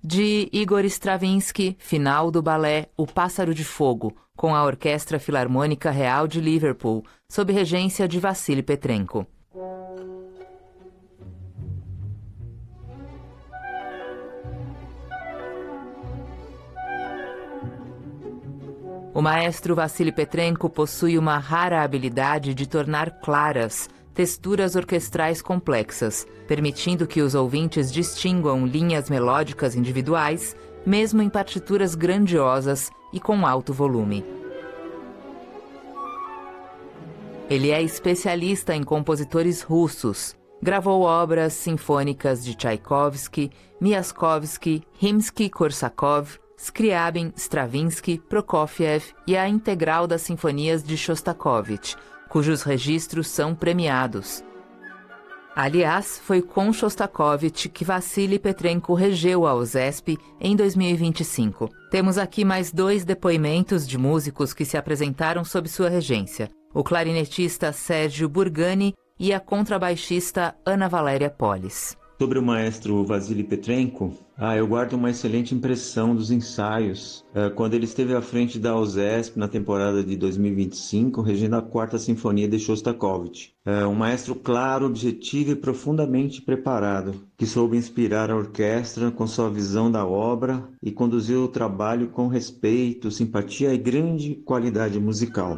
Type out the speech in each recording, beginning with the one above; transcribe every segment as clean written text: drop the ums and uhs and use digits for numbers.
de Igor Stravinsky, final do balé O Pássaro de Fogo, com a Orquestra Filarmônica Real de Liverpool, sob regência de Vassily Petrenko. O maestro Vassily Petrenko possui uma rara habilidade de tornar claras texturas orquestrais complexas, permitindo que os ouvintes distinguam linhas melódicas individuais, mesmo em partituras grandiosas e com alto volume. Ele é especialista em compositores russos. Gravou obras sinfônicas de Tchaikovsky, Miaskovsky, Rimsky-Korsakov, Scriabin, Stravinsky, Prokofiev e a integral das sinfonias de Shostakovich, cujos registros são premiados. Aliás, foi com Shostakovich que Vassily Petrenko regeu a USESP em 2025. Temos aqui mais 2 depoimentos de músicos que se apresentaram sob sua regência: o clarinetista Sérgio Burgani e a contrabaixista Ana Valéria Polis. Sobre o maestro Vassily Petrenko, eu guardo uma excelente impressão dos ensaios, quando ele esteve à frente da USESP na temporada de 2025, regendo a 4ª Sinfonia de Shostakovich. Um maestro claro, objetivo e profundamente preparado, que soube inspirar a orquestra com sua visão da obra e conduziu o trabalho com respeito, simpatia e grande qualidade musical.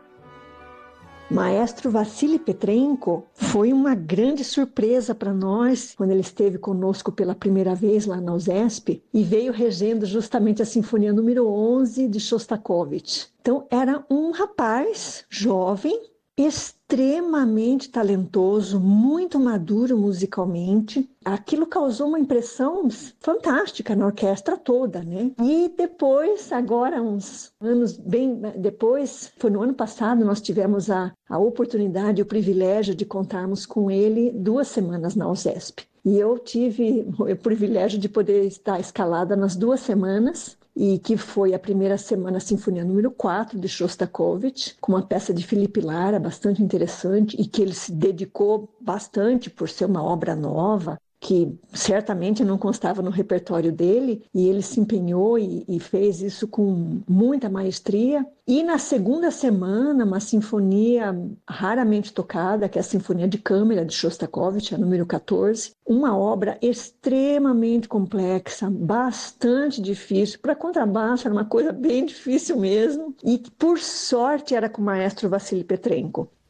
Maestro Vassily Petrenko foi uma grande surpresa para nós quando ele esteve conosco pela primeira vez lá na USESP e veio regendo justamente a Sinfonia número 11 de Shostakovich. Então era um rapaz jovem, extremamente talentoso, muito maduro musicalmente. Aquilo causou uma impressão fantástica na orquestra toda, né? E depois, agora uns anos bem depois, foi no ano passado, nós tivemos a oportunidade e o privilégio de contarmos com ele 2 semanas na USESP. E eu tive o privilégio de poder estar escalada nas 2 semanas, e que foi a primeira semana a Sinfonia número 4 de Shostakovich, com uma peça de Felipe Lara bastante interessante e que ele se dedicou bastante por ser uma obra nova, que certamente não constava no repertório dele, e ele se empenhou e fez isso com muita maestria. E na segunda semana, uma sinfonia raramente tocada, que é a Sinfonia de Câmara de Shostakovich, a número 14, uma obra extremamente complexa, bastante difícil. Para contrabaixo era uma coisa bem difícil mesmo, e por sorte era com o maestro Vassily Petrenko.